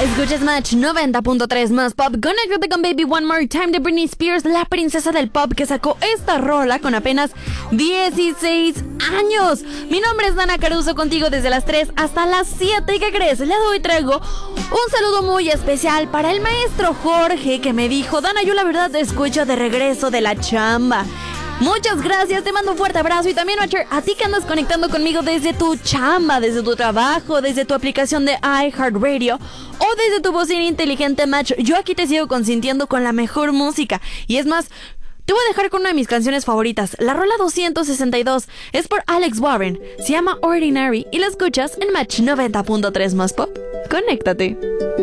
Escuchas Match 90.3 más pop. Conéctate con Baby One More Time de Britney Spears, la princesa del pop que sacó esta rola con apenas 16 años. Mi nombre es Dana Caruso, contigo desde las 3 hasta las 7. ¿Y qué crees? Le doy traigo un saludo muy especial para el maestro Jorge, que me dijo: Dana, yo la verdad te escucho de regreso de la chamba. Muchas gracias, te mando un fuerte abrazo. Y también, Matcher, a ti que andas conectando conmigo desde tu chamba, desde tu trabajo, desde tu aplicación de iHeartRadio o desde tu bocina inteligente, Match, yo aquí te sigo consintiendo con la mejor música. Y es más, te voy a dejar con una de mis canciones favoritas. La rola 262 es por Alex Warren, se llama Ordinary y la escuchas en Match 90.3 más pop. Conéctate.